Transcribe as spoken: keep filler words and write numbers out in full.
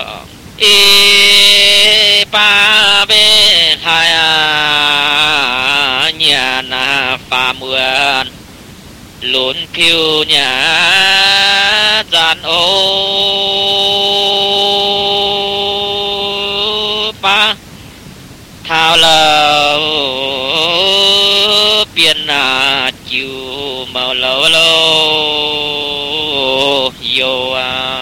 ê ba bê hai nhà na pha mượn lún phiêu nhà gian ô ba thao lầu biển à chiều màu lâu lâu yo à